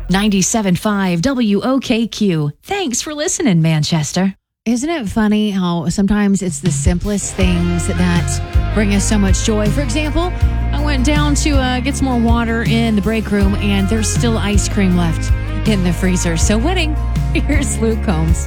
97.5 WOKQ. Thanks for listening, Manchester. Isn't it funny how sometimes it's the simplest things that bring us so much joy? For example, I went down to get some more water in the break room, and there's still ice cream left in the freezer. So winning, here's Luke Combs.